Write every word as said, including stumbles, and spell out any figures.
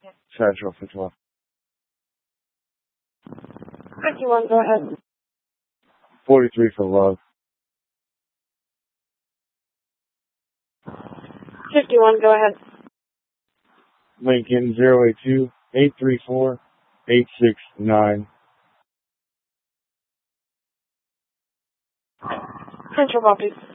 Central fifty-one. fifty-one, go ahead. forty-three for love. fifty-one, go ahead. Lincoln zero eight two, eight three four, eight six nine. Central Ball, please.